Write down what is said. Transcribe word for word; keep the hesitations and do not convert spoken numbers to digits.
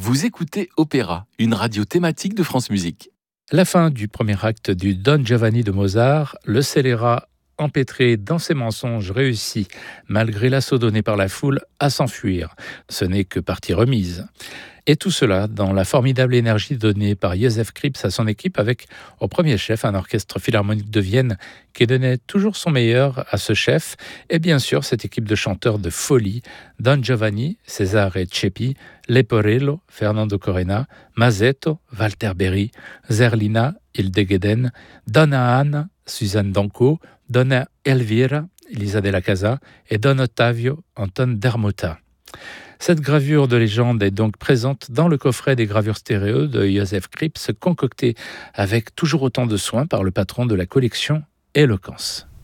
Vous écoutez Opéra, une radio thématique de France Musique. La fin du premier acte du Don Giovanni de Mozart, le scélérat empêtré dans ses mensonges réussit, malgré l'assaut donné par la foule, à s'enfuir. Ce n'est que partie remise. Et tout cela dans la formidable énergie donnée par Josef Krips à son équipe avec, au premier chef, un orchestre philharmonique de Vienne qui donnait toujours son meilleur à ce chef et bien sûr cette équipe de chanteurs de folie, Don Giovanni, Cesare Ceppi, Leporello, Fernando Corena, Mazetto, Walter Berry, Zerlina, Hildegeden, Donna Anna, Suzanne Danko, Donna Elvira, Elisa della Casa et Don Ottavio, Anton Dermota. Cette gravure de légende est donc présente dans le coffret des gravures stéréo de Josef Krips, concocté avec toujours autant de soin par le patron de la collection Eloquence.